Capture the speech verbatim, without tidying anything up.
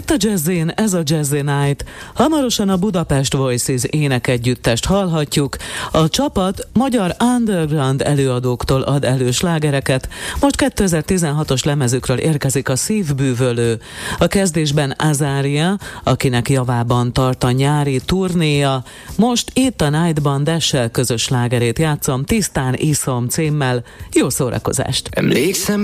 Itt a Jazzin, ez a Jazzy Night. Hamarosan a Budapest Voices énekegyüttest hallhatjuk. A csapat magyar underground előadóktól ad elő slágereket. Most kétezer-tizenhatos lemezükről érkezik a Szívbűvölő. A kezdésben Azária, akinek javában tart a nyári turnéja. Most itt a Nightban Dessel közös slágerét játszom, Tisztán iszom címmel. Jó szórakozást! Emlékszem